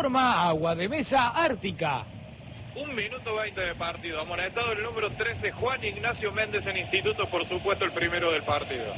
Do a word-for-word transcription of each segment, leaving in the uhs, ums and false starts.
informa Agua de Mesa Ártica. Un minuto veinte de partido. Amonestado el número trece, Juan Ignacio Méndez en Instituto, por supuesto el primero del partido.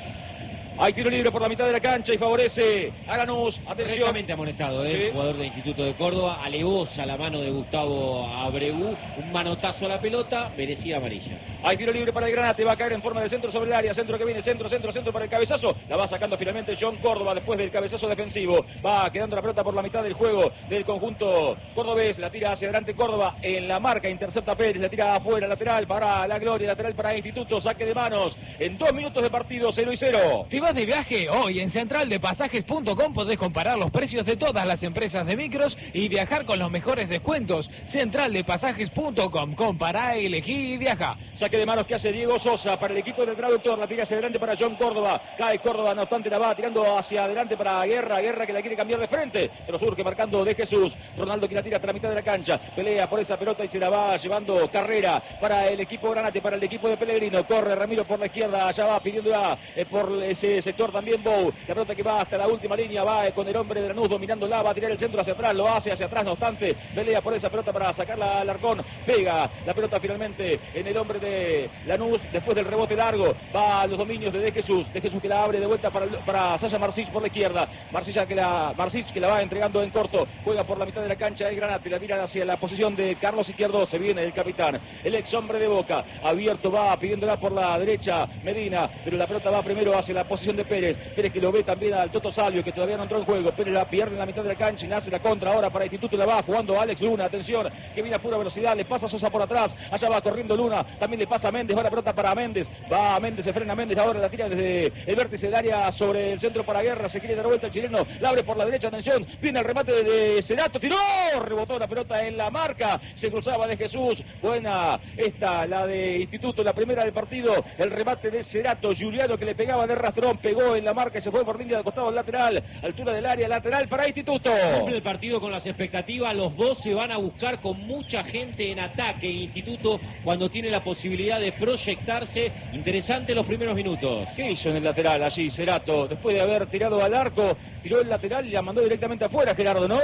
Hay tiro libre por la mitad de la cancha y favorece a Lanús. Atención. Correctamente amonestado, ¿eh? Sí. El jugador del Instituto de Córdoba. Alevosa la mano de Gustavo Abreu. Un manotazo a la pelota, merecía amarilla. Hay tiro libre para el Granate. Va a caer en forma de centro sobre el área. Centro que viene, centro, centro, centro para el cabezazo. La va sacando finalmente John Córdoba después del cabezazo defensivo. Va quedando la pelota por la mitad del juego del conjunto cordobés. La tira hacia adelante Córdoba en la marca. Intercepta Pérez. La tira afuera. Lateral para la Gloria. Lateral para Instituto. Saque de manos. En dos minutos de partido, cero y cero. ¿Te vas de viaje? Hoy en central de pasajes punto com podés comparar los precios de todas las empresas de micros y viajar con los mejores descuentos. central de pasajes punto com. Compará, elegí y viaja. Saque de manos que hace Diego Sosa para el equipo del traductor. La tira hacia adelante para John Córdoba. Cae Córdoba, no obstante la va tirando hacia adelante para Guerra. Guerra que la quiere cambiar de frente, pero surge marcando de Jesús. Ronaldo que la tira hasta la mitad de la cancha. Pelea por esa pelota y se la va llevando Carrera para el equipo Granate, para el equipo de Pellegrino. Corre Ramiro por la izquierda. Allá va pidiéndola eh, por ese sector también Bou. La pelota que va hasta la última línea. Va eh, con el hombre de Lanús dominándola. Va a tirar el centro hacia atrás. Lo hace hacia atrás, no obstante. Pelea por esa pelota para sacarla al arcón. Pega la pelota finalmente en el hombre de Lanús. Después del rebote largo. Va a los dominios de De Jesús. De Jesús que la abre de vuelta para, para Sasha Marsic por la izquierda. Marsic que la, Marsic que la va entregando en corto. Juega por la mitad de la cancha el Granate. La tira hacia la posición de Carlos Izquierdo. Se viene el capitán. El ex hombre de Boca. Abierto va pidiéndola por la derecha Medina. Pero la pelota va primero hacia la posición de Pérez. Pérez que lo ve también al Toto Salvio, que todavía no entró en juego. Pérez la pierde en la mitad de la cancha y nace la contra ahora para Instituto. La va jugando Alex Luna. Atención, que viene a pura velocidad. Le pasa Sosa por atrás. Allá va corriendo Luna. También le pasa a Méndez. Va la pelota para Méndez. Va Méndez, se frena Méndez. Ahora la tira desde el vértice del área sobre el centro para Guerra. Se quiere dar vuelta el chileno. La abre por la derecha. Atención, viene el remate de Cerato. Tiró. Rebotó la pelota en la marca. Se cruzaba de Jesús. Buena esta, la de Instituto. La primera del partido. El remate de Cerato. Juliano que le pegaba de rastrón. Pegó en la marca y se fue por línea de costado lateral. Altura del área lateral para Instituto. Cumple el partido con las expectativas. Los dos se van a buscar con mucha gente en ataque. Instituto cuando tiene la posibilidad de proyectarse. Interesante los primeros minutos. ¿Qué hizo en el lateral allí Cerato? Después de haber tirado al arco, tiró el lateral y la mandó directamente afuera, Gerardo, ¿no?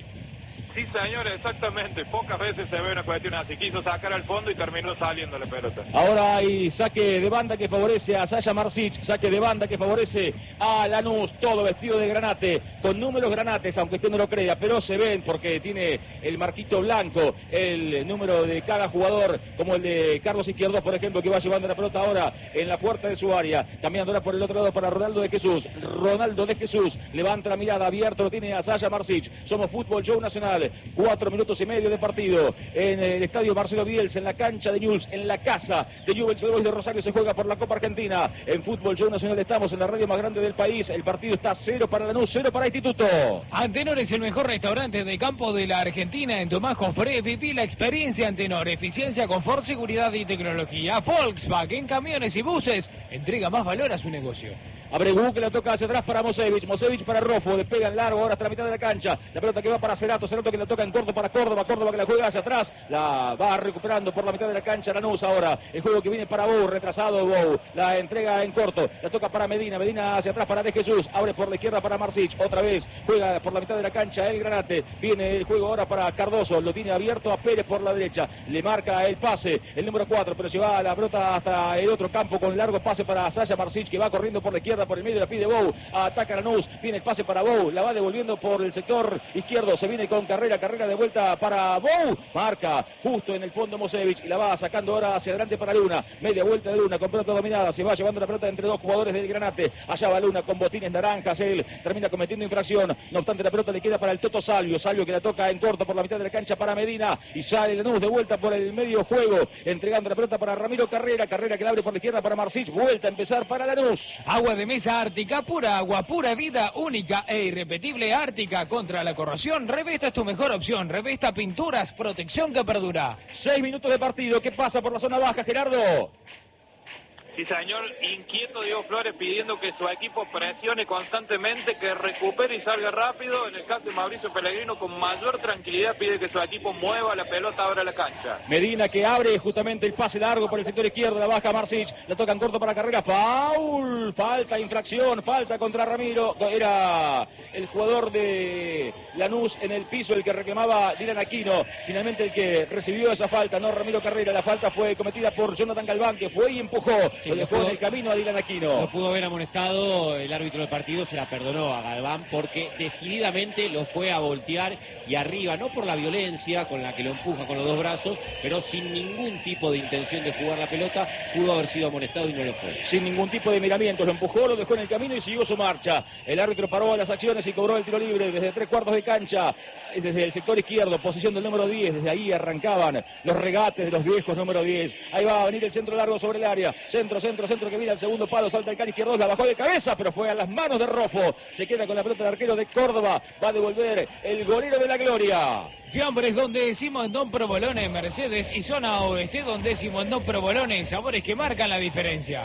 Sí, señor, exactamente. Pocas veces se ve una cuestión así. Quiso sacar al fondo y terminó saliendo la pelota. Ahora hay saque de banda que favorece a Sasha Marsic. Saque de banda que favorece a Lanús. Todo vestido de granate. Con números granates, aunque usted no lo crea. Pero se ven porque tiene el marquito blanco. El número de cada jugador. Como el de Carlos Izquierdo, por ejemplo, que va llevando la pelota ahora en la puerta de su área. Cambiando ahora por el otro lado para Ronaldo de Jesús. Ronaldo de Jesús. Levanta la mirada. Abierto lo tiene a Sasha Marsic. Somos Fútbol Show Nacional. Cuatro minutos y medio de partido en el estadio Marcelo Bielsa, en la cancha de Newell's, en la casa de Newell's Old Boys de Rosario. Se juega por la Copa Argentina. En Fútbol Show Nacional estamos en la radio más grande del país. El partido está cero para Lanús, cero para Instituto. Antenor es el mejor restaurante de campo de la Argentina. En Tomás Jofré viví la experiencia Antenor. Eficiencia, confort, seguridad y tecnología. Volkswagen, camiones y buses. Entrega más valor a su negocio. Abregu que la toca hacia atrás para Mosevich. Mosevich para Rofo. Despega en largo ahora hasta la mitad de la cancha. La pelota que va para Cerato. Cerato que la toca en corto para Córdoba. Córdoba que la juega hacia atrás. La va recuperando por la mitad de la cancha Lanús ahora. El juego que viene para Bou. Retrasado Bou. La entrega en corto. La toca para Medina. Medina hacia atrás para De Jesús. Abre por la izquierda para Marsic. Otra vez juega por la mitad de la cancha el Granate. Viene el juego ahora para Cardoso. Lo tiene abierto a Pérez por la derecha. Le marca el pase. El número cuatro. Pero lleva la pelota hasta el otro campo con largo pase para Sasha Marsic que va corriendo por la izquierda. Por el medio la pide Bou. Ataca Lanús. Viene el pase para Bou. La va devolviendo por el sector izquierdo. Se viene con carrera. Carrera de vuelta para Bou. Marca justo en el fondo Mosevich. Y la va sacando ahora hacia adelante para Luna. Media vuelta de Luna con pelota dominada. Se va llevando la pelota entre dos jugadores del Granate. Allá va Luna con botines naranjas. Él termina cometiendo infracción. No obstante la pelota le queda para el Toto Salvio. Salvio que la toca en corto por la mitad de la cancha para Medina. Y sale Lanús de vuelta por el medio juego. Entregando la pelota para Ramiro Carrera. Carrera que la abre por la izquierda para Marsic. Vuelta a empezar para Lanús. Agua de mesa Ártica, pura agua, pura vida, única e irrepetible. Ártica contra la corrosión. Revesta es tu mejor opción. Revesta Pinturas, protección que perdura. Seis minutos de partido. ¿Qué pasa por la zona baja, Gerardo? Sí, señor, inquieto Diego Flores pidiendo que su equipo presione constantemente, que recupere y salga rápido. En el caso de Mauricio Pellegrino, con mayor tranquilidad pide que su equipo mueva la pelota, abra la cancha. Medina que abre justamente el pase largo por el sector izquierdo, la baja Marsic, la tocan corto para Carrera, foul, falta, infracción, falta contra Ramiro. Era el jugador de Lanús en el piso el que reclamaba Dylan Aquino, finalmente el que recibió esa falta, no Ramiro Carrera. La falta fue cometida por Jonathan Galván, que fue y empujó. Sí, lo dejó pudo, en el camino a Dylan Aquino. No pudo haber amonestado el árbitro del partido, se la perdonó a Galván porque decididamente lo fue a voltear y arriba, no por la violencia con la que lo empuja con los dos brazos, pero sin ningún tipo de intención de jugar la pelota, pudo haber sido amonestado y no lo fue. Sin ningún tipo de miramientos, lo empujó, lo dejó en el camino y siguió su marcha. El árbitro paró las acciones y cobró el tiro libre desde tres cuartos de cancha, desde el sector izquierdo, posición del número diez, desde ahí arrancaban los regates de los viejos número diez. Ahí va a venir el centro largo sobre el área, centro, centro, centro que viene al segundo palo, salta el cali izquierdo, la bajó de cabeza, pero fue a las manos de Rofo, se queda con la pelota del arquero de Córdoba, va a devolver el golero de la gloria. Fiambres, donde decimos en Don Provolone, Mercedes y zona oeste, donde decimos en Don Provolone, sabores que marcan la diferencia.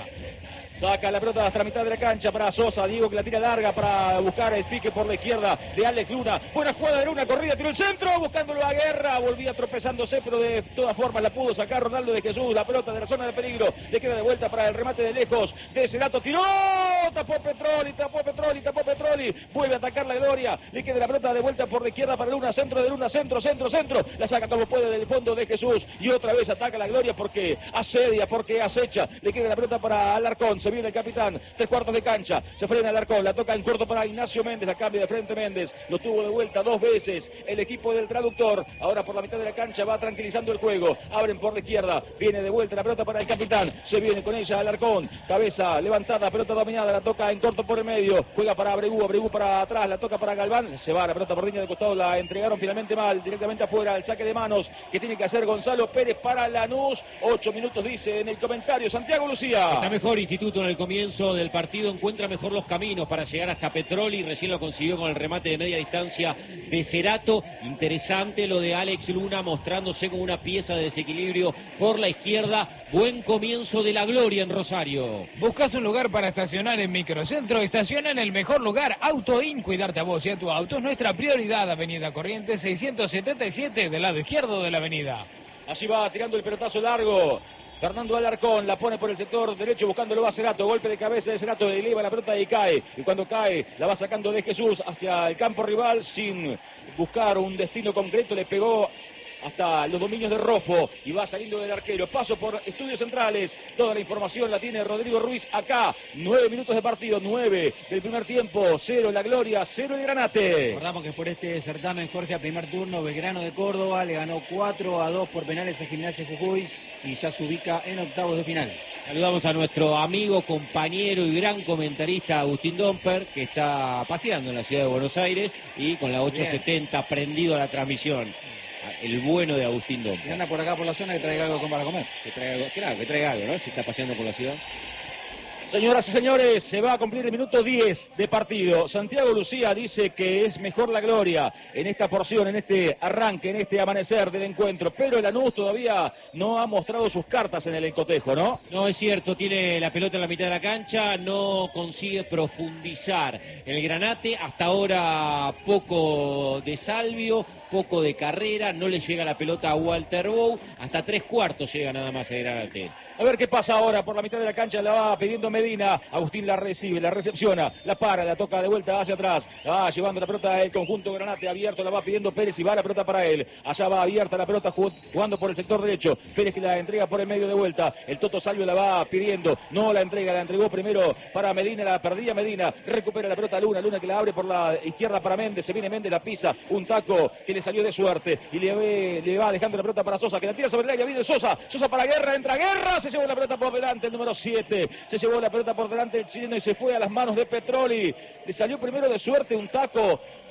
Saca la pelota hasta la mitad de la cancha para Sosa. Diego que la tira larga para buscar el pique por la izquierda de Alex Luna. Buena jugada de Luna, corrida, tiró el centro, buscándolo a Guerra. Volvía tropezándose, pero de todas formas la pudo sacar Ronaldo de Jesús. La pelota de la zona de peligro. Le queda de vuelta para el remate de lejos. De Cerato tiró. Tapó Petroli, tapó Petroli, tapó Petroli. Vuelve a atacar la gloria. Le queda la pelota de vuelta por la izquierda para Luna. Centro de Luna, centro, centro, centro. La saca como puede del fondo de Jesús. Y otra vez ataca la gloria porque asedia, porque acecha. Le queda la pelota para Alarcón. Se viene el capitán, tres cuartos de cancha, se frena Alarcón, la toca en corto para Ignacio Méndez, la cambia de frente Méndez, lo tuvo de vuelta dos veces el equipo del traductor, ahora por la mitad de la cancha va tranquilizando el juego, abren por la izquierda, viene de vuelta la pelota para el capitán, se viene con ella Alarcón, cabeza levantada, pelota dominada, la toca en corto por el medio, juega para Abregu, Abregu para atrás, la toca para Galván, se va la pelota por línea de costado, la entregaron finalmente mal, directamente afuera, el saque de manos que tiene que hacer Gonzalo Pérez para Lanús, ocho minutos dice en el comentario Santiago Lucía. Está mejor Instituto en el comienzo del partido, encuentra mejor los caminos para llegar hasta Petroli, recién lo consiguió con el remate de media distancia de Cerato. Interesante lo de Alex Luna mostrándose como una pieza de desequilibrio por la izquierda. Buen comienzo de la gloria en Rosario. ¿Buscas un lugar para estacionar en Microcentro? Estaciona en el mejor lugar, AutoIn. Cuidarte a vos y a tu auto es nuestra prioridad. Avenida Corrientes seiscientos setenta y siete, del lado izquierdo de la avenida. Allí va tirando el pelotazo largo Fernando Alarcón, la pone por el sector derecho buscándolo a Cerato, golpe de cabeza de Cerato, eleva la pelota y cae, y cuando cae la va sacando de Jesús hacia el campo rival sin buscar un destino concreto, le pegó hasta los dominios de Rofo y va saliendo del arquero. Paso por Estudios Centrales, toda la información la tiene Rodrigo Ruiz acá. Nueve minutos de partido, nueve del primer tiempo, cero la gloria, cero el Granate. Recordamos que por este certamen, Jorge, a primer turno, Belgrano de Córdoba le ganó cuatro a dos por penales a Gimnasia Jujuy y ya se ubica en octavos de final. Saludamos a nuestro amigo, compañero y gran comentarista Agustín Domper, que está paseando en la ciudad de Buenos Aires y con la ochocientos setenta prendido a la transmisión. El bueno de Agustín Domper. Y anda por acá por la zona que traiga algo para comer. Que traiga algo, claro, que traiga algo, ¿no? Si está paseando por la ciudad. Señoras y señores, se va a cumplir el minuto diez de partido. Santiago Lucía dice que es mejor la gloria en esta porción, en este arranque, en este amanecer del encuentro. Pero el Lanús todavía no ha mostrado sus cartas en el encotejo, ¿no? No, es cierto, tiene la pelota en la mitad de la cancha, no consigue profundizar. El Granate, hasta ahora poco de Salvio, poco de carrera, no le llega la pelota a Walter Bow, hasta tres cuartos llega nada más el Granate. A ver qué pasa ahora por la mitad de la cancha, la va pidiendo Medina, Agustín la recibe, la recepciona, la para, la toca de vuelta hacia atrás, la va llevando la pelota el conjunto Granate, abierto, la va pidiendo Pérez y va la pelota para él, allá va abierta la pelota jugando por el sector derecho, Pérez que la entrega por el medio de vuelta, el Toto Salvio la va pidiendo, no la entrega, la entregó primero para Medina, la perdía Medina, recupera la pelota Luna, Luna que la abre por la izquierda para Méndez, se viene Méndez, la pisa, un taco que le salió de suerte y le, ve, le va dejando la pelota para Sosa, que la tira sobre el área, viene Sosa, Sosa para Guerra, entra Guerra, se llevó la pelota por delante, el número siete, se llevó la pelota por delante el chileno y se fue a las manos de Petroli, le salió primero de suerte un taco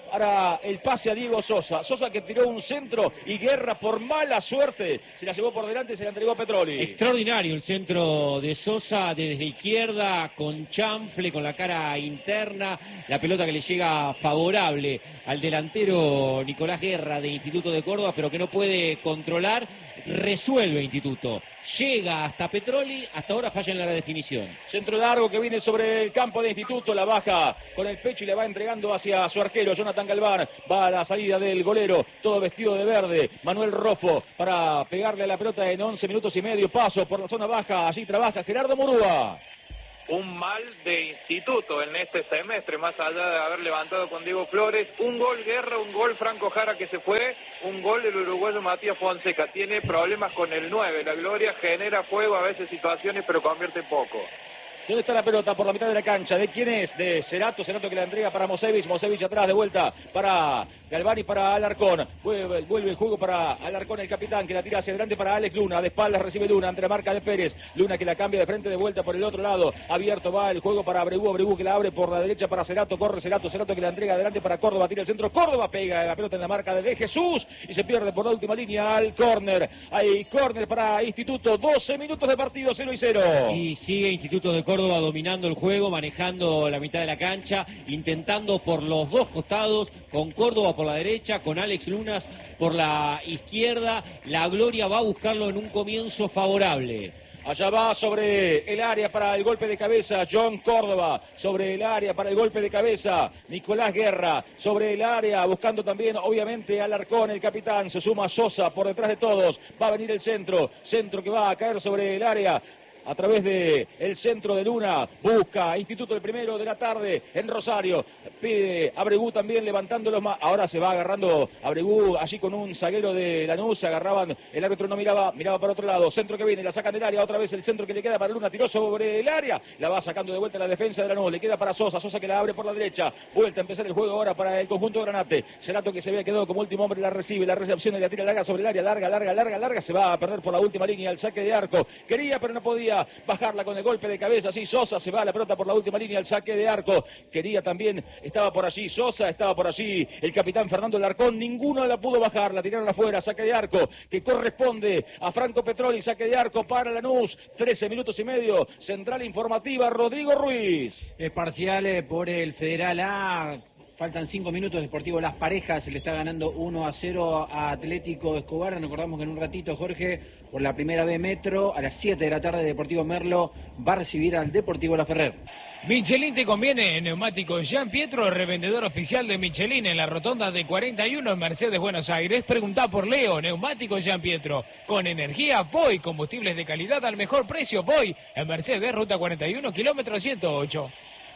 para el pase a Diego Sosa. Sosa que tiró un centro y Guerra por mala suerte se la llevó por delante y se la entregó a Petroli. Extraordinario el centro de Sosa desde la izquierda, con chanfle, con la cara interna, la pelota que le llega favorable al delantero Nicolás Guerra de Instituto de Córdoba, pero que no puede controlar. Resuelve Instituto, llega hasta Petroli, hasta ahora falla en la definición. Centro largo que viene sobre el campo de Instituto, la baja con el pecho y le va entregando hacia su arquero Jonathan Galván. Va a la salida del golero, todo vestido de verde, Manuel Rofo, para pegarle a la pelota en once minutos y medio. Paso por la zona baja, allí trabaja Gerardo Murúa. Un mal de Instituto en este semestre, más allá de haber levantado con Diego Flores. Un gol Guerra, un gol Franco Jara que se fue, un gol del uruguayo Matías Fonseca. Tiene problemas con el nueve, la Gloria genera fuego, a veces situaciones, pero convierte poco. ¿Dónde está la pelota? Por la mitad de la cancha. ¿De quién es? De Cerato. Cerato que la entrega para Mosevich. Mosevich atrás de vuelta para Galván y para Alarcón. Vuelve, vuelve el juego para Alarcón, el capitán, que la tira hacia adelante para Alex Luna. De espaldas recibe Luna ante la marca de Pérez. Luna que la cambia de frente de vuelta por el otro lado. Abierto va el juego para Abregu. Abregu que la abre por la derecha para Cerato. Corre Cerato. Cerato que la entrega adelante para Córdoba. Tira el centro. Córdoba pega la pelota en la marca de De Jesús y se pierde por la última línea al córner. Hay córner para Instituto. doce minutos de partido, cero y cero. Y sigue Instituto de Córdoba dominando el juego, manejando la mitad de la cancha, intentando por los dos costados, con Córdoba por la derecha, con Alex Lunas por la izquierda. La Gloria va a buscarlo en un comienzo favorable. Allá va sobre el área para el golpe de cabeza John Córdoba, sobre el área para el golpe de cabeza Nicolás Guerra, sobre el área buscando también obviamente Alarcón, el capitán. Se suma Sosa por detrás de todos, va a venir el centro, centro que va a caer sobre el área a través de el centro de Luna. Busca Instituto el primero de la tarde en Rosario. Pide Abregu también levantando los más. Ahora se va agarrando Abregu allí con un zaguero de Lanús. Se agarraban. El árbitro no miraba, miraba para otro lado. Centro que viene, la sacan del área. Otra vez el centro que le queda para Luna. Tiró sobre el área. La va sacando de vuelta la defensa de Lanús. Le queda para Sosa. Sosa que la abre por la derecha. Vuelta a empezar el juego ahora para el conjunto Granate. Cerato que se había quedado como último hombre. La recibe. La recepción y la tira larga sobre el área. Larga, larga, larga, larga. Se va a perder por la última línea. El saque de arco. Quería, pero no podía bajarla con el golpe de cabeza. Así Sosa se va a la pelota por la última línea, el saque de arco. Quería también, estaba por allí Sosa, estaba por allí el capitán Fernando Alarcón. Ninguno la pudo bajar, la tiraron afuera. Saque de arco que corresponde a Franco Petroli. Saque de arco para Lanús. trece minutos y medio. Central informativa, Rodrigo Ruiz. Es parcial eh, por el Federal A. Faltan cinco minutos, Deportivo Las Parejas se le está ganando uno a cero a Atlético Escobar. Recordamos que en un ratito, Jorge, por la primera B Metro, a las siete de la tarde, Deportivo Merlo va a recibir al Deportivo La Ferrer. Michelin te conviene, neumáticos Jean Pietro, revendedor oficial de Michelin en la rotonda de cuarenta y uno en Mercedes, Buenos Aires. Preguntá por Leo, neumáticos Jean Pietro. Con energía, voy, combustibles de calidad al mejor precio, voy. En Mercedes, ruta cuarenta y uno, kilómetro ciento ocho.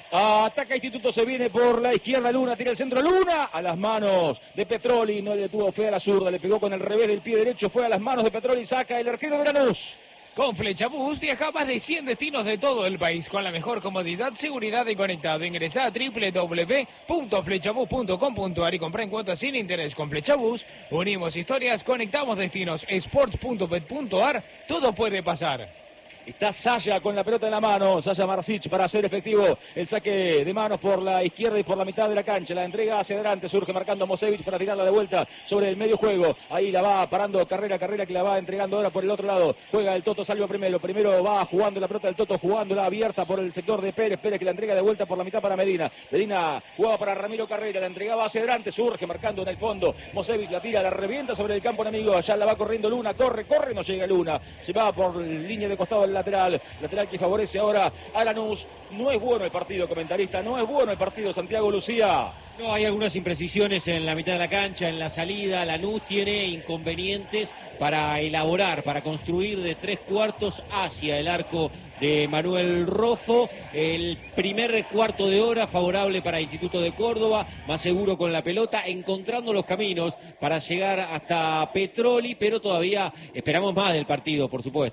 Ataca Instituto, se viene por la izquierda Luna, tira el centro Luna, a las manos de Petroli, no le tuvo fe a la zurda, le pegó con el revés del pie derecho, fue a las manos de Petroli, saca el arquero de Lanús. Con Flechabús viaja a más de cien destinos de todo el país con la mejor comodidad, seguridad y conectado. Ingresá a doble u doble u doble u punto flechabús punto com punto ar y comprá en cuotas sin interés. Con Flechabús unimos historias, conectamos destinos. sports punto bet punto ar, todo puede pasar. Está Saya con la pelota en la mano, Saya Marsic para hacer efectivo el saque de manos por la izquierda y por la mitad de la cancha. La entrega hacia adelante, surge marcando Mosevich para tirarla de vuelta sobre el medio juego. Ahí la va parando Carrera, Carrera que la va entregando ahora por el otro lado. Juega el Toto Salvio primero, primero va jugando la pelota del Toto, jugándola abierta por el sector de Pérez. Pérez que la entrega de vuelta por la mitad para Medina. Medina jugaba para Ramiro Carrera, la entregaba hacia adelante, surge marcando en el fondo. Mosevich la tira, la revienta sobre el campo enemigo. Allá la va corriendo Luna, corre, corre, no llega Luna. Se va por línea de costado del lateral. Lateral que favorece ahora a Lanús. No es bueno el partido, comentarista, no es bueno el partido, Santiago Lucía. No, hay algunas imprecisiones en la mitad de la cancha, en la salida. Lanús tiene inconvenientes para elaborar, para construir de tres cuartos hacia el arco de Manuel Rofo. El primer cuarto de hora favorable para Instituto de Córdoba, más seguro con la pelota, encontrando los caminos para llegar hasta Petroli, pero todavía esperamos más del partido, por supuesto.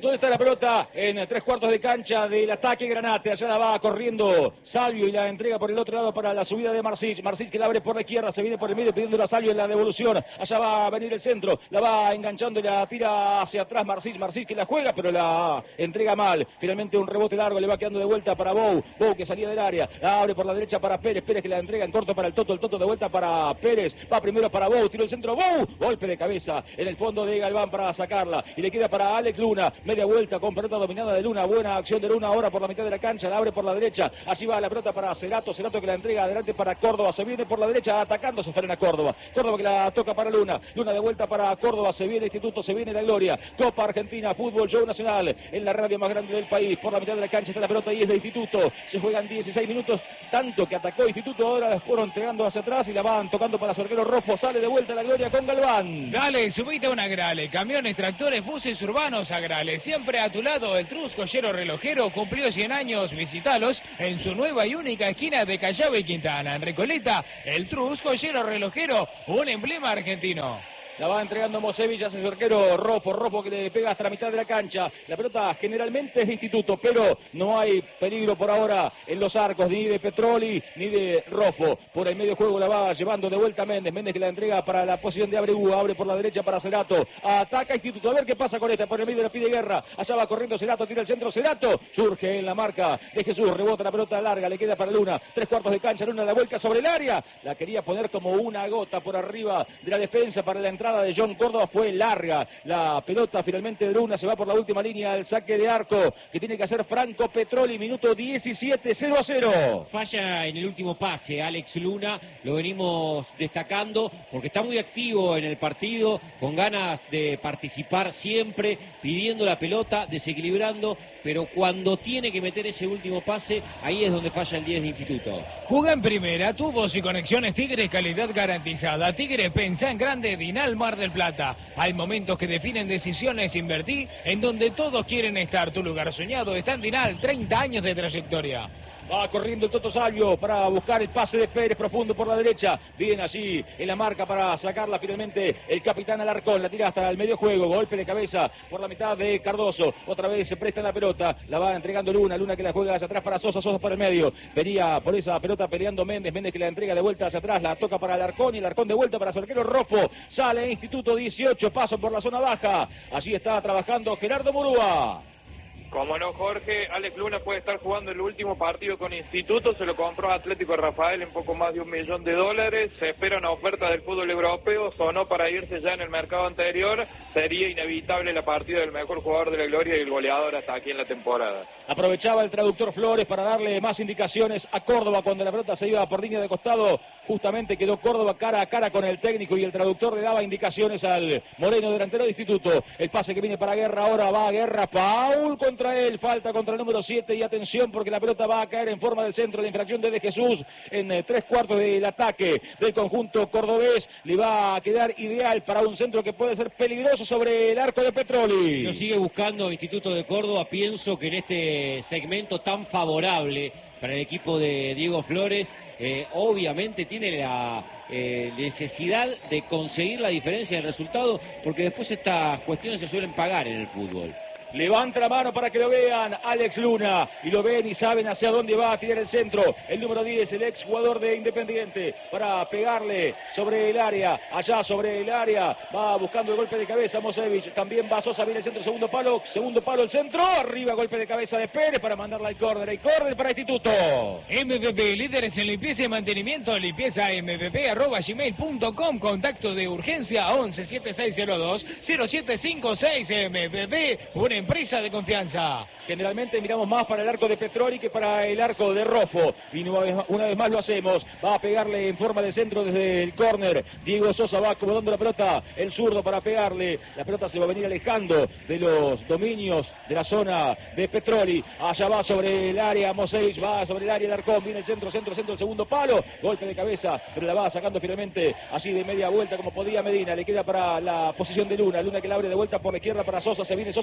¿Dónde está la pelota? En tres cuartos de cancha del ataque Granate. Allá la va corriendo Salvio y la entrega por el otro lado para la subida de Marcich. Marcich que la abre por la izquierda, se viene por el medio pidiendo a Salvio en la devolución. Allá va a venir el centro, la va enganchando y la tira hacia atrás Marcich. Marcich que la juega, pero la entrega mal. Finalmente un rebote largo, le va quedando de vuelta para Bou. Bou que salía del área, la abre por la derecha para Pérez. Pérez que la entrega en corto para el Toto. El Toto de vuelta para Pérez. Va primero para Bou, tiro el centro. Bou, golpe de cabeza en el fondo de Galván para sacarla. Y le queda para Alex Luna. Media vuelta con pelota dominada de Luna. Buena acción de Luna ahora por la mitad de la cancha. La abre por la derecha. Allí va la pelota para Cerato. Cerato que la entrega adelante para Córdoba. Se viene por la derecha atacando. Se frena Córdoba. Córdoba que la toca para Luna. Luna de vuelta para Córdoba. Se viene Instituto. Se viene la gloria. Copa Argentina. Fútbol Show Nacional. En la radio más grande del país. Por la mitad de la cancha está la pelota y es de Instituto. Se juegan dieciséis minutos. Tanto que atacó Instituto. Ahora la fueron entregando hacia atrás y la van tocando para su arquero Rofo. Sale de vuelta la gloria con Galván. Dale, subite a una Grale. Camiones, tractores, buses urbanos a Grale. Siempre a tu lado, el Trus Collero Relojero cumplió cien años. Visitalos en su nueva y única esquina de Callao y Quintana. En Recoleta, el Trus Collero Relojero, un emblema argentino. La va entregando Mosevich hacia su arquero Rofo. Rofo que le pega hasta la mitad de la cancha. La pelota generalmente es de Instituto, pero no hay peligro por ahora en los arcos ni de Petroli ni de Rofo. Por el medio juego la va llevando de vuelta Méndez. Méndez que la entrega para la posición de Abreu. Abre por la derecha para Cerato. Ataca Instituto. A ver qué pasa con esta. Por el medio le pide Guerra. Allá va corriendo Cerato. Tira el centro. Cerato. Surge en la marca de Jesús. Rebota la pelota larga. Le queda para Luna. Tres cuartos de cancha. Luna la vuelca sobre el área. La quería poner como una gota por arriba de la defensa para la entrada de John Córdoba. Fue larga la pelota finalmente de Luna. Se va por la última línea al saque de arco que tiene que hacer Franco Petroli. Minuto diecisiete, cero a cero. Falla en el último pase Alex Luna. Lo venimos destacando porque está muy activo en el partido, con ganas de participar siempre, pidiendo la pelota, desequilibrando, pero cuando tiene que meter ese último pase, ahí es donde falla el diez de Instituto. Juega en primera, tubos y conexiones Tigre, calidad garantizada. Tigre, pensá en grande, Dinal Mar del Plata. Hay momentos que definen decisiones, invertí en donde todos quieren estar. Tu lugar soñado está en Dinal, treinta años de trayectoria. Va corriendo el Toto Salvio para buscar el pase de Pérez profundo por la derecha. Bien allí en la marca para sacarla finalmente el capitán Alarcón. La tira hasta el medio juego. Golpe de cabeza por la mitad de Cardoso. Otra vez se presta la pelota. La va entregando Luna. Luna que la juega hacia atrás para Sosa. Sosa por el medio. Venía por esa pelota peleando Méndez. Méndez que la entrega de vuelta hacia atrás. La toca para Alarcón y Alarcón de vuelta para su arquero Rofo. Sale Instituto dieciocho. Paso por la zona baja. Allí está trabajando Gerardo Murúa. Como no, Jorge, Alex Luna puede estar jugando el último partido con Instituto, se lo compró Atlético Rafael en poco más de un millón de dólares, se espera una oferta del fútbol europeo, sonó para irse ya en el mercado anterior, sería inevitable la partida del mejor jugador de la gloria y el goleador hasta aquí en la temporada. Aprovechaba el traductor Flores para darle más indicaciones a Córdoba cuando la pelota se iba por línea de costado, justamente quedó Córdoba cara a cara con el técnico y el traductor le daba indicaciones al Moreno, delantero de Instituto. El pase que viene para Guerra, ahora va a Guerra, foul contra él, falta contra el número siete y atención porque la pelota va a caer en forma de centro, la infracción de De Jesús en eh, tres cuartos del ataque del conjunto cordobés, le va a quedar ideal para un centro que puede ser peligroso sobre el arco de Petroli. Lo sigue buscando Instituto de Córdoba, pienso que en este segmento tan favorable para el equipo de Diego Flores, eh, obviamente tiene la eh, necesidad de conseguir la diferencia del resultado porque después estas cuestiones se suelen pagar en el fútbol. Levanta la mano para que lo vean Alex Luna y lo ven y saben hacia dónde va a tirar el centro. El número diez, el ex jugador de Independiente, para pegarle sobre el área, allá sobre el área, va buscando el golpe de cabeza Mosevich, también va Sosa, viene el centro, segundo palo, segundo palo el centro, arriba golpe de cabeza de Pérez para mandarla al córner, el córner para Instituto. M V P, líderes en limpieza y mantenimiento, limpieza m v p arroba gmail punto com, contacto de urgencia once siete seis cero dos cero siete cinco seis. M V P, una empresa de confianza. Generalmente miramos más para el arco de Petroli que para el arco de Rofo. Y una vez más lo hacemos. Va a pegarle en forma de centro desde el córner. Diego Sosa va acomodando la pelota. El zurdo para pegarle. La pelota se va a venir alejando de los dominios de la zona de Petroli. Allá va sobre el área. Mosevich va sobre el área de Arcón. Viene el centro, centro, centro, el segundo palo. Golpe de cabeza, pero la va sacando finalmente así de media vuelta como podía Medina. Le queda para la posición de Luna. Luna que la abre de vuelta por la izquierda para Sosa. Se viene Sosa otra vez. Centro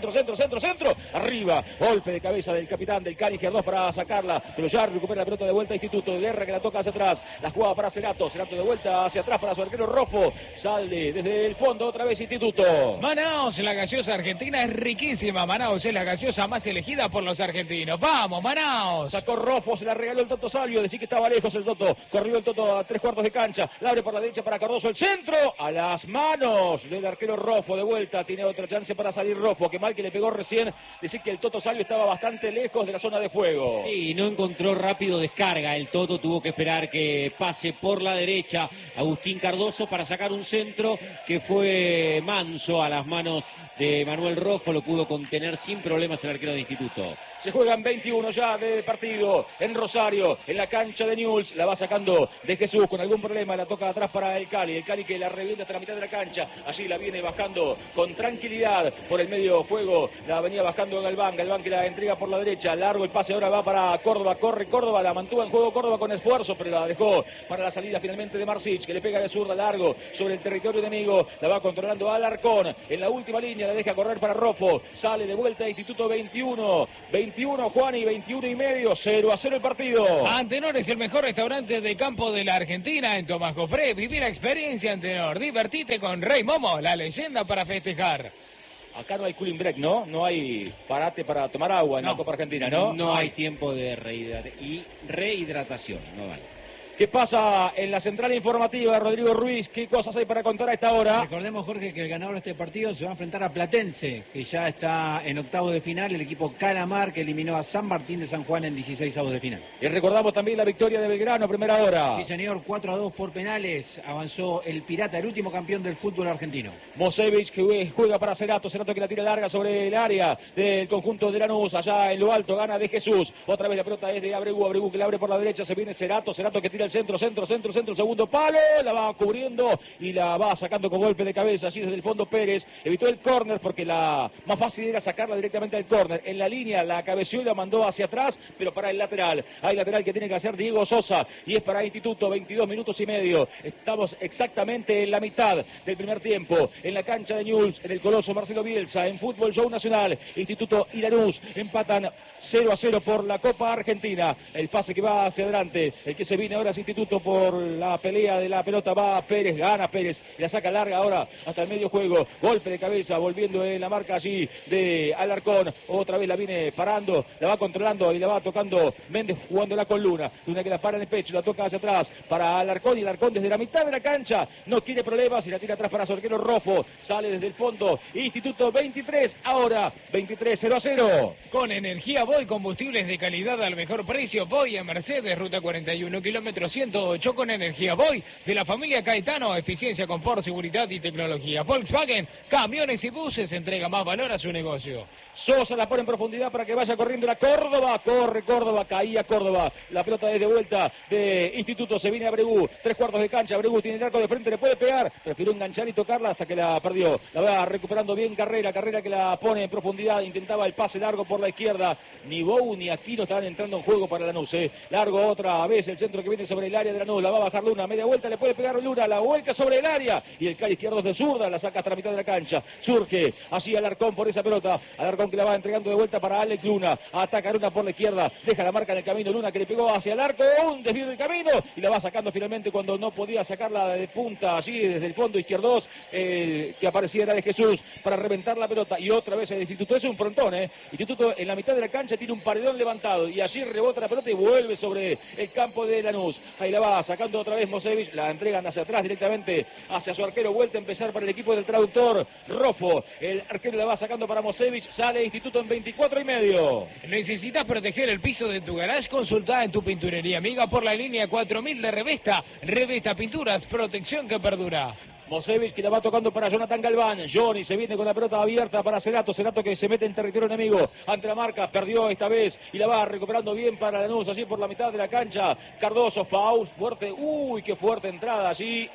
centro, centro, centro, centro. Arriba, golpe de cabeza del capitán del Cali Izquierdos para sacarla, pero ya recupera la pelota de vuelta a Instituto. Guerra que la toca hacia atrás, la jugada para Cerato. Cerato de vuelta hacia atrás para su arquero Rofo. Sale desde el fondo otra vez Instituto. Manaos, la gaseosa argentina es riquísima. Manaos es la gaseosa más elegida por los argentinos. ¡Vamos, Manaos! Sacó Rofo, se la regaló el Toto Salvio. Decía que estaba lejos el Toto. Corrió el Toto a tres cuartos de cancha. La abre por la derecha para Cardoso. El centro a las manos del arquero Rofo. De vuelta tiene otra chance para salir Rofo. Que mal que le pegó recién. Decir que el Toto Salvio estaba bastante lejos de la zona de fuego. Sí, no encontró rápido descarga. El Toto tuvo que esperar que pase por la derecha Agustín Cardoso para sacar un centro que fue manso a las manos de Manuel Rofo. Lo pudo contener sin problemas el arquero de Instituto. Se juegan veintiuno ya de partido en Rosario, en la cancha de Newell's. La va sacando de Jesús con algún problema. La toca atrás para el Cali. El Cali que la revienta hasta la mitad de la cancha. Allí la viene bajando con tranquilidad por el medio juego. La venía bajando Galván. Galván que la entrega por la derecha. Largo el pase. Ahora va para Córdoba. Corre Córdoba. La mantuvo en juego Córdoba con esfuerzo, pero la dejó para la salida finalmente de Marsic, que le pega de zurda largo sobre el territorio enemigo. La va controlando Alarcón. En la última línea la deja correr para Rofo. Sale de vuelta Instituto veintiuno. veintiuno Juan y veintiuno y medio, cero a cero el partido. Antenor es el mejor restaurante de campo de la Argentina en Tomás Cofré. Viví la experiencia Antenor, divertite con Rey Momo, la leyenda para festejar. Acá no hay cooling break, ¿no? No hay parate para tomar agua en no, la Copa Argentina, ¿no? No hay tiempo de rehidra- y rehidratación, no vale. ¿Qué pasa en la central informativa, Rodrigo Ruiz? ¿Qué cosas hay para contar a esta hora? Recordemos, Jorge, que el ganador de este partido se va a enfrentar a Platense, que ya está en octavos de final, el equipo Calamar, que eliminó a San Martín de San Juan en dieciséis avos de final. Y recordamos también la victoria de Belgrano, primera hora. Sí, señor, cuatro a dos por penales, avanzó el Pirata, el último campeón del fútbol argentino. Mosevich que juega para Cerato, Cerato que la tira larga sobre el área del conjunto de Lanús, allá en lo alto, gana de Jesús. Otra vez la pelota es de Abregu, Abregu que la abre por la derecha, se viene Cerato, Cerato que tira el centro, centro, centro, centro, segundo palo, la va cubriendo y la va sacando con golpe de cabeza allí desde el fondo Pérez. Evitó el córner porque la más fácil era sacarla directamente al córner. En la línea la cabeció y la mandó hacia atrás, pero para el lateral. Hay lateral que tiene que hacer Diego Sosa y es para Instituto, veintidós minutos y medio. Estamos exactamente en la mitad del primer tiempo. En la cancha de Newell's, en el Coloso Marcelo Bielsa, en Fútbol Show Nacional, Instituto y Lanús empatan cero a cero por la Copa Argentina. El pase que va hacia adelante, el que se viene ahora es Instituto por la pelea de la pelota, va Pérez, gana Pérez, la saca larga ahora hasta el medio juego, golpe de cabeza, volviendo en la marca allí de Alarcón, otra vez la viene parando, la va controlando y la va tocando Méndez jugándola con Luna, Luna que la para en el pecho, la toca hacia atrás para Alarcón y Alarcón desde la mitad de la cancha, no quiere problemas y la tira atrás para su arquero Rofo, sale desde el fondo, Instituto veintitrés, ahora veintitrés, cero a cero. Con energía Voy, combustibles de calidad al mejor precio. Voy en Mercedes, ruta cuarenta y uno, kilómetro ciento ocho, con energía Voy de la familia Caetano, eficiencia, confort, seguridad y tecnología. Volkswagen, camiones y buses, entrega más valor a su negocio. Sosa la pone en profundidad para que vaya corriendo la Córdoba, corre Córdoba, caía Córdoba, la pelota desde vuelta de Instituto, se viene a Abregu, tres cuartos de cancha, Abregu tiene el arco de frente, le puede pegar, prefirió enganchar y tocarla hasta que la perdió, la va recuperando bien Carrera, Carrera que la pone en profundidad, intentaba el pase largo por la izquierda, ni Bou ni Aquino estaban entrando en juego para Lanús, eh. largo otra vez el centro que viene sobre el área de Lanús, la va a bajar Luna, media vuelta, le puede pegar Luna, la vuelca sobre el área, y el Cali izquierdo de zurda, la saca hasta la mitad de la cancha, surge así Alarcón por esa pelota, Alarcón que la va entregando de vuelta para Alex Luna, ataca Luna por la izquierda, deja la marca en el camino, Luna que le pegó hacia el arco, un desvío del camino, y la va sacando finalmente cuando no podía sacarla de punta, allí desde el fondo izquierdos, eh, que aparecía era de Jesús, para reventar la pelota, y otra vez el Instituto, es un frontón, eh, Instituto en la mitad de la cancha tiene un paredón levantado, y allí rebota la pelota y vuelve sobre el campo de Lanús, ahí la va sacando otra vez Mosevich, la entregan hacia atrás directamente, hacia su arquero, vuelta a empezar para el equipo del traductor, Rofo, el arquero la va sacando para Mosevich, sale Instituto en veinticuatro y medio. ¿Necesitas proteger el piso de tu garage? Consulta en tu pinturería amiga por la línea cuatro mil de Revesta. Revesta Pinturas, protección que perdura. Mosevich que la va tocando para Jonathan Galván. Johnny se viene con la pelota abierta para Cerato. Cerato que se mete en territorio enemigo. Ante la marca, perdió esta vez y la va recuperando bien para Lanús, allí por la mitad de la cancha. Cardoso, foul, fuerte. Uy, qué fuerte entrada allí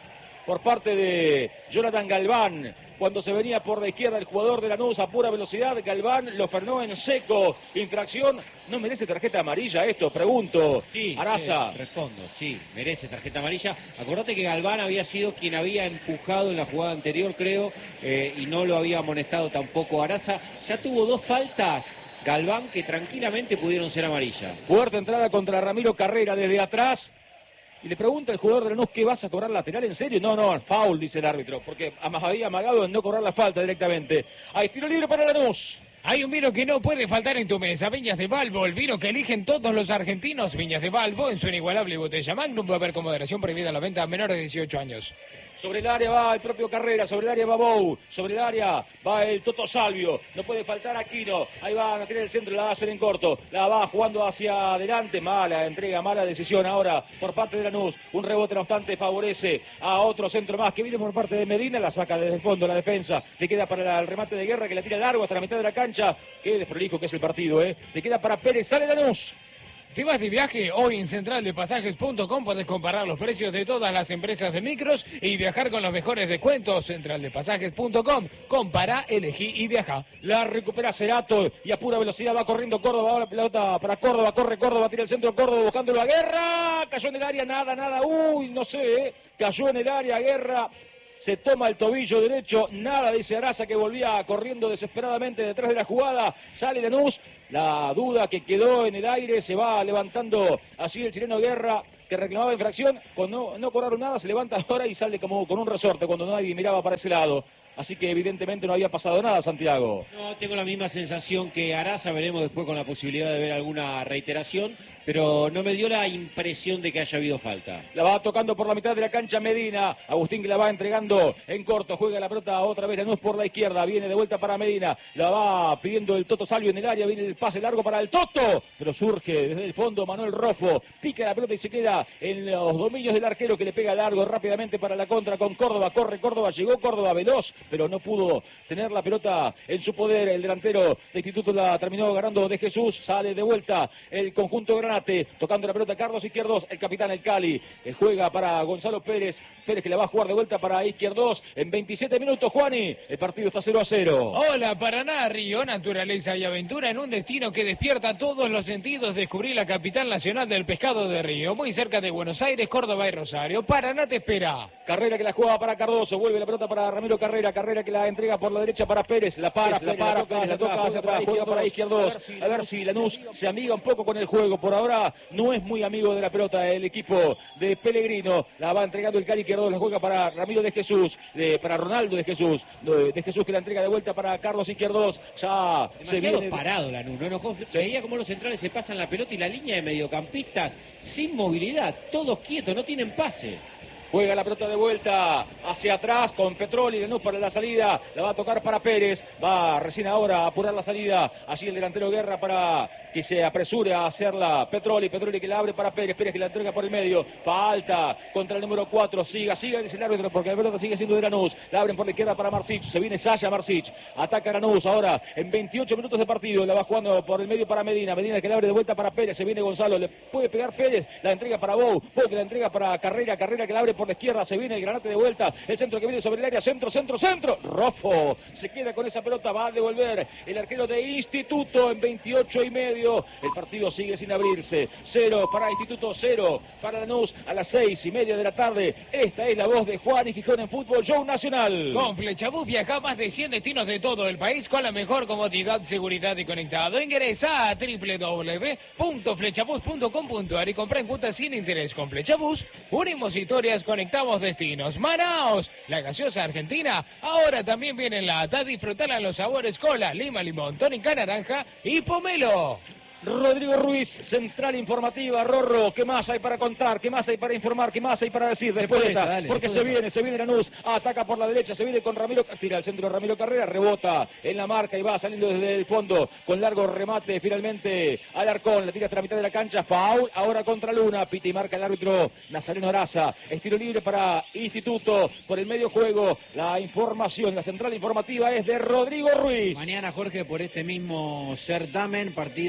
por parte de Jonathan Galván. Cuando se venía por la izquierda el jugador de Lanús a pura velocidad, Galván lo frenó en seco. Infracción, ¿no merece tarjeta amarilla esto? Pregunto. Sí, Araza. Sí, respondo, sí, merece tarjeta amarilla. Acordate que Galván había sido quien había empujado en la jugada anterior, creo, eh, y no lo había amonestado tampoco Araza. Ya tuvo dos faltas Galván que tranquilamente pudieron ser amarillas. Fuerte entrada contra Ramiro Carrera desde atrás. Y le pregunta el jugador de Lanús, ¿qué vas a cobrar lateral? ¿En serio? No, no, foul, dice el árbitro, porque había amagado en no cobrar la falta directamente. Hay tiro libre para Lanús. Hay un vino que no puede faltar en tu mesa, Viñas de Balbo, el vino que eligen todos los argentinos. Viñas de Balbo, en su inigualable botella Magnum, va a haber con moderación prohibida la venta a menores de dieciocho años. Sobre el área va el propio Carrera, sobre el área va Bou, sobre el área va el Toto Salvio, no puede faltar Aquino, ahí va a tirar el centro, la va a hacer en corto, la va jugando hacia adelante, mala entrega, mala decisión ahora por parte de Lanús, un rebote no obstante favorece a otro centro más que viene por parte de Medina, la saca desde el fondo la defensa, le queda para el remate de Guerra que la tira largo hasta la mitad de la cancha, qué desprolijo que es el partido, eh, le queda para Pérez, sale Lanús. ¿Te vas de viaje? Hoy en central de pasajes punto com puedes comparar los precios de todas las empresas de micros y viajar con los mejores descuentos. central de pasajes punto com. Compara, elegí y viaja. La recupera Cerato y a pura velocidad va corriendo Córdoba. Ahora la pelota para Córdoba. Corre Córdoba, tira el centro Córdoba buscándolo a Guerra. Cayó en el área, nada, nada. Uy, no sé, ¿eh? Cayó en el área Guerra. Se toma el tobillo derecho, nada, dice Araza que volvía corriendo desesperadamente detrás de la jugada, sale Lanús, la duda que quedó en el aire, se va levantando así el chileno Guerra, que reclamaba infracción, cuando no, no cobraron nada, se levanta ahora y sale como con un resorte cuando nadie miraba para ese lado. Así que evidentemente no había pasado nada, Santiago. No, tengo la misma sensación que Araza, veremos después con la posibilidad de ver alguna reiteración, pero no me dio la impresión de que haya habido falta. La va tocando por la mitad de la cancha Medina, Agustín que la va entregando en corto, juega la pelota otra vez Lanús por la izquierda, viene de vuelta para Medina, la va pidiendo el Toto Salvio en el área, viene el pase largo para el Toto, pero surge desde el fondo Manuel Rofo, pica la pelota y se queda en los dominios del arquero que le pega largo rápidamente para la contra con Córdoba, corre Córdoba, llegó Córdoba veloz, pero no pudo tener la pelota en su poder. El delantero de Instituto la terminó ganando de Jesús. Sale de vuelta el conjunto Granate, tocando la pelota Carlos Izquierdos, el capitán el Cali. El juega para Gonzalo Pérez. Pérez que la va a jugar de vuelta para Izquierdos en veintisiete minutos, Juani. El partido está cero a cero. Hola, Paraná, Río, naturaleza y aventura en un destino que despierta todos los sentidos. Descubrí la capital nacional del pescado de Río, muy cerca de Buenos Aires, Córdoba y Rosario. Paraná te espera. Carrera que la juega para Cardoso, vuelve la pelota para Ramiro Carrera, Carrera que la entrega por la derecha para Pérez, la para, la para, la toca, la toca hacia atrás, juega para Izquierdos, a ver si Lanús se amiga un poco con el juego, por ahora no es muy amigo de la pelota el equipo de Pellegrino, la va entregando el Cali Izquierdos, la juega para Ramiro de Jesús, de, para Ronaldo de Jesús, de, de Jesús que la entrega de vuelta para Carlos Izquierdos, ya demasiado se viene parado Lanús, ¿no? Enojó, veía cómo los centrales se pasan la pelota y la línea de mediocampistas sin movilidad, todos quietos, no tienen pase. Juega la pelota de vuelta hacia atrás con Petroli, Lanús para la salida, la va a tocar para Pérez, va recién ahora a apurar la salida, allí el delantero Guerra para que se apresure a hacerla Petroli, Petroli que la abre para Pérez, Pérez que la entrega por el medio, falta contra el número cuatro, siga, siga, dice el árbitro porque la pelota sigue siendo de Lanús, la abren por la izquierda para Marsic, se viene Saya Marsic, ataca Lanús ahora en veintiocho minutos de partido, la va jugando por el medio para Medina, Medina que la abre de vuelta para Pérez, se viene Gonzalo, le puede pegar Pérez, la entrega para Bou, Bou que la entrega para Carrera, Carrera que la abre por la izquierda, se viene el Granate de vuelta, el centro que viene sobre el área, centro, centro, centro, Rofo se queda con esa pelota, va a devolver el arquero de Instituto en veintiocho y medio, el partido sigue sin abrirse, cero para Instituto, cero para Lanús a las seis y media de la tarde, esta es la voz de Juan y Gijón en Fútbol Show Nacional. Con Flechabús viaja a más de cien destinos de todo el país con la mejor comodidad, seguridad y conectado. Ingresa a doble u doble u doble u punto flechabús punto com punto a r y compra en cuotas sin interés. Con Flechabús unimos historias, conectamos destinos. Manaos, la gaseosa argentina, ahora también viene en lata. Disfrutala en los sabores cola, lima, limón, tónica, naranja y pomelo. Rodrigo Ruiz, Central Informativa, Rorro, ¿qué más hay para contar? ¿Qué más hay para informar? ¿Qué más hay para decir después de esta? Dale, porque se viene, se viene Lanús, ataca por la derecha, se viene con Ramiro, tira al centro Ramiro Carrera, rebota en la marca y va saliendo desde el fondo con largo remate finalmente Alarcón, la tira hasta la mitad de la cancha, foul, ahora contra Luna, pita y marca el árbitro Nazareno Araza, estilo libre para Instituto, por el medio juego, la información, la Central Informativa es de Rodrigo Ruiz. Mañana, Jorge, por este mismo certamen, partido que estará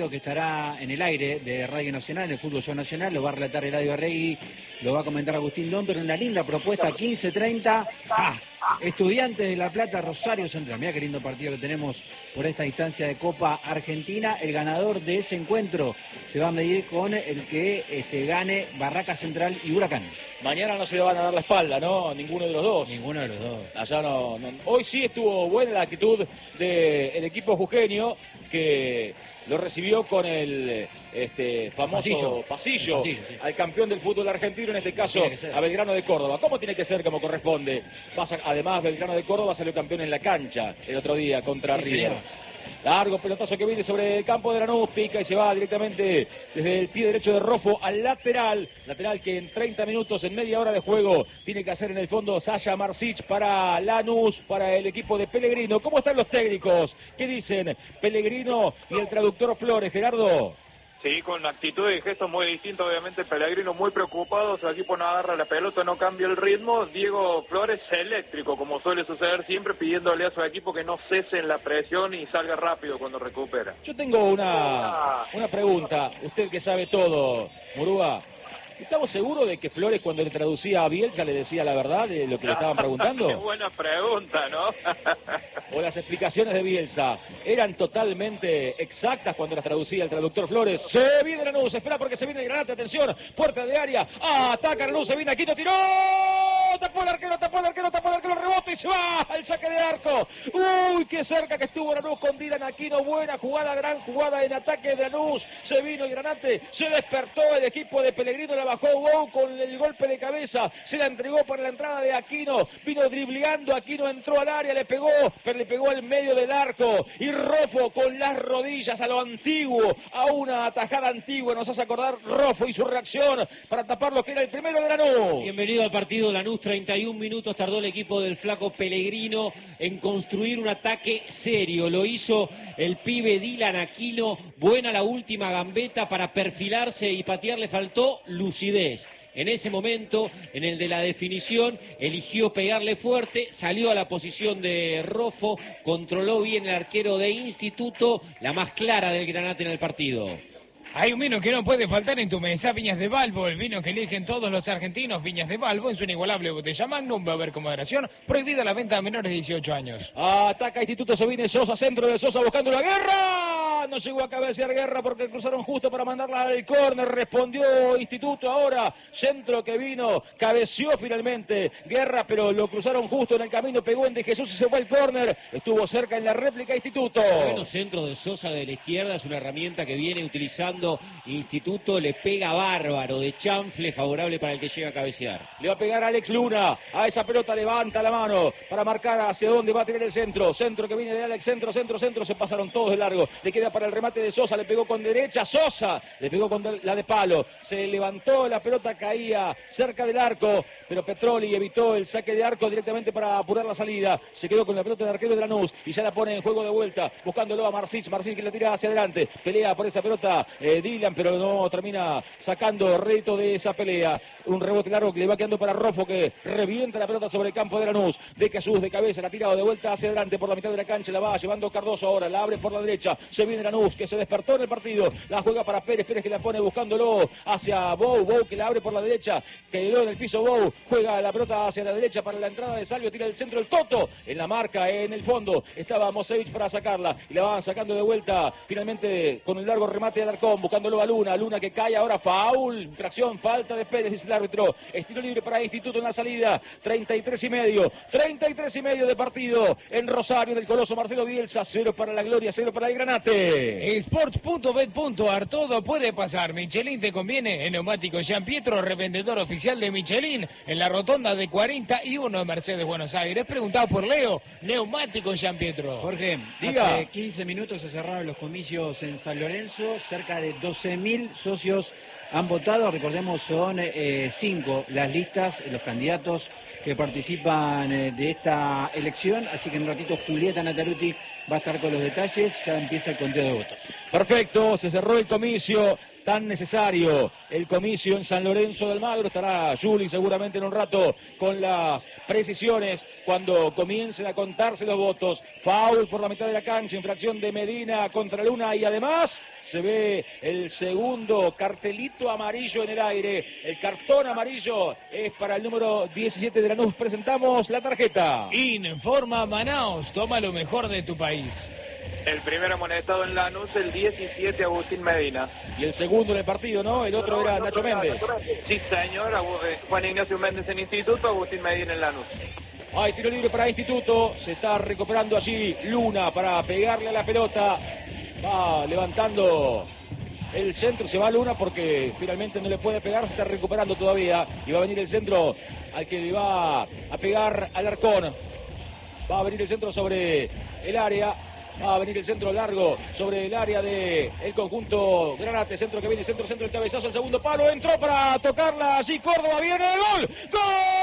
acá en el aire de Radio Nacional, en el Fútbol Show Nacional, lo va a relatar Eladio Arregui, lo va a comentar Agustín Dom, pero una linda propuesta, quince treinta, ah, Estudiantes de La Plata, Rosario Central. Mirá qué lindo partido que tenemos por esta instancia de Copa Argentina. El ganador de ese encuentro se va a medir con el que este, gane Barraca Central y Huracán. Mañana no se le van a dar la espalda, ¿no? Ninguno de los dos. Ninguno de los dos. Allá no, no. Hoy sí estuvo buena la actitud del equipo jujeño, que lo recibió con el este, famoso pasillo, pasillo, pasillo sí. al campeón del fútbol argentino, en este caso a Belgrano de Córdoba. ¿Cómo tiene que ser como corresponde? Pasa, además, Belgrano de Córdoba salió campeón en la cancha el otro día contra sí, River. Señor. Largo pelotazo que viene sobre el campo de Lanús, pica y se va directamente desde el pie derecho de Rofo al lateral. Lateral que en treinta minutos, en media hora de juego, tiene que hacer en el fondo Sasha Marsic para Lanús, para el equipo de Pellegrino. ¿Cómo están los técnicos? ¿Qué dicen Pellegrino y el traductor Flores, Gerardo? Sí, con actitud y gestos muy distintos, obviamente Pellegrino muy preocupado, su equipo no agarra la pelota, no cambia el ritmo. Diego Flores eléctrico, como suele suceder siempre, pidiéndole a su equipo que no cese en la presión y salga rápido cuando recupera. Yo tengo una, una pregunta, usted que sabe todo, Murúa. ¿Estamos seguros de que Flores, cuando le traducía a Bielsa, le decía la verdad de lo que le estaban preguntando? Qué buena pregunta, ¿no? O las explicaciones de Bielsa eran totalmente exactas cuando las traducía el traductor Flores. Se viene Lanús, espera porque se viene el Granate, atención, puerta de área, ataca Lanús, se viene Aquino, tiró, tapó el arquero, tapó el arquero, tapó el arquero, rebota y se va al saque de arco. Uy, qué cerca que estuvo Lanús con Dylan Aquino, buena jugada, gran jugada en ataque de Lanús, se vino el Granate, se despertó el equipo de Pellegrino, la bajó Wow con el golpe de cabeza, se la entregó para la entrada de Aquino, vino dribleando, Aquino entró al área, le pegó, pero le pegó al medio del arco, y Rofo con las rodillas a lo antiguo, a una atajada antigua, nos hace acordar Rofo y su reacción para tapar lo que era el primero de Lanús. Bienvenido al partido Lanús, treinta y un minutos tardó el equipo del flaco Pellegrino en construir un ataque serio, lo hizo el pibe Dylan Aquino, buena la última gambeta para perfilarse y patear, le faltó lucidez. En ese momento, en el de la definición, eligió pegarle fuerte, salió a la posición de Rofo, controló bien el arquero de Instituto, la más clara del Granate en el partido. Hay un vino que no puede faltar en tu mesa, Viñas de Balbo, el vino que eligen todos los argentinos, Viñas de Balbo, en su inigualable botella Magnum, beber con moderación, prohibida la venta a menores de dieciocho años. Ataca Instituto, se viene Sosa, centro de Sosa buscando la guerra, no llegó a cabecear Guerra porque cruzaron justo para mandarla al córner, respondió Instituto ahora, centro que vino, cabeció finalmente Guerra, pero lo cruzaron justo en el camino, pegó en De Jesús y se fue al córner, estuvo cerca en la réplica Instituto. Bueno, centro de Sosa de la izquierda, es una herramienta que viene utilizando Instituto, le pega bárbaro de chanfle, favorable para el que llega a cabecear. Le va a pegar a Alex Luna, a esa pelota levanta la mano para marcar hacia dónde va a tirar el centro, centro que viene de Alex, centro, centro, centro, se pasaron todos de largo, le queda para el remate de Sosa, le pegó con derecha, Sosa, le pegó con la de palo, se levantó, la pelota caía cerca del arco, pero Petroli evitó el saque de arco directamente para apurar la salida, se quedó con la pelota de arquero de Lanús y ya la pone en juego de vuelta, buscándolo a Marsic, Marsic que la tira hacia adelante, pelea por esa pelota eh, Dylan, pero no termina sacando rédito de esa pelea, un rebote largo que le va quedando para Rofo, que revienta la pelota sobre el campo de Lanús, de Jesús de cabeza, la ha tirado de vuelta hacia adelante por la mitad de la cancha, la va llevando Cardoso ahora, la abre por la derecha, se viene Lanús, que se despertó en el partido, la juega para Pérez, Pérez que la pone buscándolo hacia Bou, Bou que la abre por la derecha, quedó en el piso Bou, juega la pelota hacia la derecha para la entrada de Salvio, tira el centro el Toto, en la marca, en el fondo, estaba Mosevich para sacarla, y la van sacando de vuelta, finalmente con un largo remate de Alarcón, buscándolo a Luna, Luna que cae ahora, faul, infracción, falta de Pérez, dice el árbitro, estilo libre para Instituto en la salida, treinta y tres y medio, treinta y tres y medio de partido en Rosario del Coloso Marcelo Bielsa, cero para la Gloria, cero para el Granate. Sports punto bet punto ar, todo puede pasar, Michelin te conviene, en Neumático Jean Pietro, revendedor oficial de Michelin, en la rotonda de cuarenta y uno de Mercedes Buenos Aires, preguntado por Leo, Neumático Jean Pietro. Jorge, Diga. Hace quince minutos se cerraron los comicios en San Lorenzo, cerca de doce mil socios han votado, recordemos son eh, cinco las listas, los candidatos que participan eh, de esta elección, así que en un ratito Julieta Nataruti va a estar con los detalles, ya empieza el conteo de votos. Perfecto, se cerró el comicio. tan necesario el comicio en San Lorenzo de Almagro. Estará Juli seguramente en un rato con las precisiones cuando comiencen a contarse los votos. Foul por la mitad de la cancha, infracción de Medina contra Luna y además se ve el segundo cartelito amarillo en el aire. El cartón amarillo es para el número diecisiete de Lanús. Presentamos la tarjeta. Informa Manaos, toma lo mejor de tu país. El primer amonestado en Lanús, el diecisiete, Agustín Medina. Y el segundo en el partido, ¿no? El otro era Nacho Méndez. Sí, señor. Juan Ignacio Méndez en Instituto, Agustín Medina en Lanús. Hay tiro libre para Instituto. Se está recuperando allí Luna para pegarle a la pelota. Va levantando el centro. Se va Luna porque finalmente no le puede pegar. Se está recuperando todavía. Y va a venir el centro al que le va a pegar Alarcón. Va a venir el centro sobre el área. Va a venir el centro largo sobre el área del conjunto Granate. Centro que viene, centro, centro, el cabezazo, el segundo palo. Entró para tocarla allí Córdoba. Viene el gol. ¡Gol!